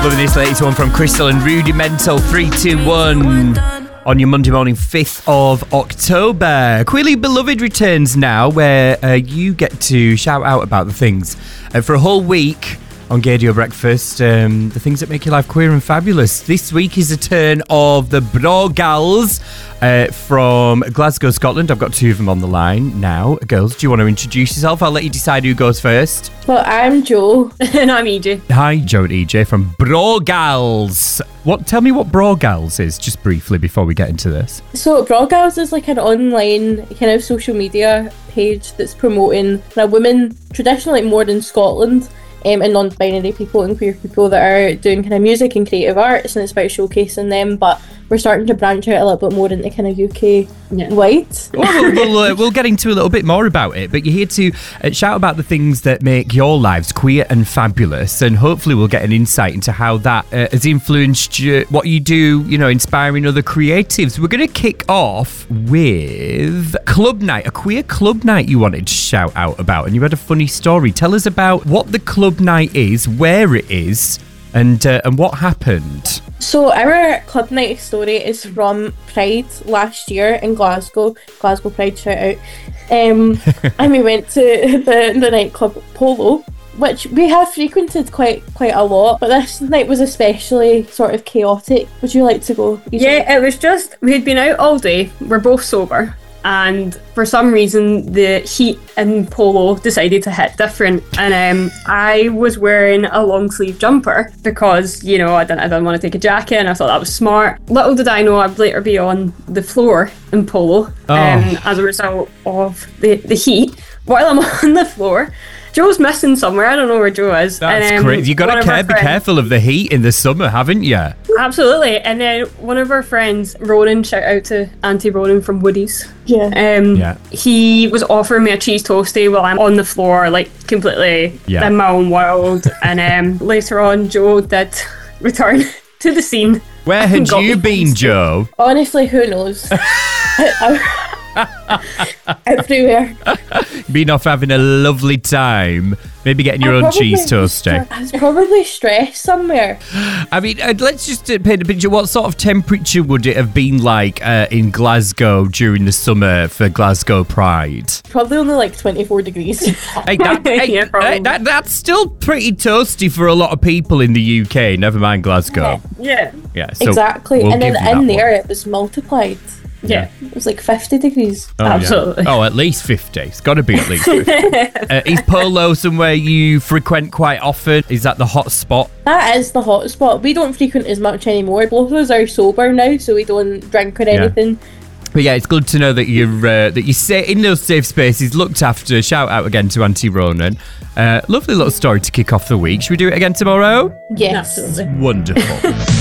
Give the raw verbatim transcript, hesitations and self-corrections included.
Loving this latest one from Crystal and Rudimental. Three, two, one. On your Monday morning, fifth of October. Queerly Beloved returns now, where uh, you get to shout out about the things uh, for a whole week on Gaydio Breakfast, um, the things that make your life queer and fabulous. This week is a turn of the Bro Gals uh, from Glasgow, Scotland. I've got two of them on the line now. Girls, do you want to introduce yourself? I'll let you decide who goes first. Well, I'm Jo. And I'm E J. Hi, Jo and E J from Bro Gals. What? Tell me what Bro Gals is, just briefly, before we get into this. So, Bro Gals is like an online kind of social media page that's promoting a women, traditionally more in Scotland, Um, and non-binary people and queer people that are doing kind of music and creative arts, and it's about showcasing them, but we're starting to branch out a little bit more into kind of U K yeah. wide. Well, we'll, we'll, uh, we'll get into a little bit more about it, but you're here to uh, shout about the things that make your lives queer and fabulous, and hopefully we'll get an insight into how that uh, has influenced you, what you do, you know, inspiring other creatives. We're going to kick off with club night, a queer club night you wanted to shout out about, and you had a funny story. Tell us about what the club night is, where it is, and uh, and what happened. So our club night story is from Pride last year in Glasgow. Glasgow Pride, shout out. Um, and we went to the, the nightclub Polo, which we have frequented quite quite a lot, but this night was especially sort of chaotic. Would you like to go? Yeah, it was just, we had been out all day, we're both sober, and for some reason the heat in Polo decided to hit different, and um, I was wearing a long sleeve jumper because, you know, I didn't, I didn't want to take a jacket, and I thought that was smart. Little did I know I'd later be on the floor in Polo oh. um, as a result of the, the heat. While I'm on the floor, Joe's missing somewhere. I don't know where Joe is. That's and, um, crazy. You got to care, be careful of the heat in the summer, haven't you? Absolutely. And then one of our friends, Ronan, shout out to Auntie Ronan from Woody's. Yeah. Um, yeah. He was offering me a cheese toastie while I'm on the floor, like completely yeah. in my own world. And um, later on, Joe did return to the scene. Where had you been, Joe? Honestly, who knows? Everywhere. Been off having a lovely time. Maybe getting your I own cheese toastie. I was probably stressed somewhere. I mean, uh, let's just uh, paint a picture. What sort of temperature would it have been like uh, in Glasgow during the summer for Glasgow Pride? Probably only like twenty-four degrees. Hey, that, hey, yeah, hey, that, that's still pretty toasty for a lot of people in the U K, never mind Glasgow. Yeah. Yeah, so exactly. we'll and then give you in that there, one. it was multiplied. Yeah. It was like fifty degrees. Oh, absolutely. Yeah. Oh, at least fifty. It's got to be at least fifty. uh, is Polo somewhere you frequent quite often? Is that the hot spot? That is the hot spot. We don't frequent as much anymore. Both of us are sober now, so we don't drink or anything. Yeah. But yeah, it's good to know that you're uh, that you say in those safe spaces, looked after. Shout out again to Auntie Ronan. Uh, lovely little story to kick off the week. Should we do it again tomorrow? Yes. Absolutely. Wonderful.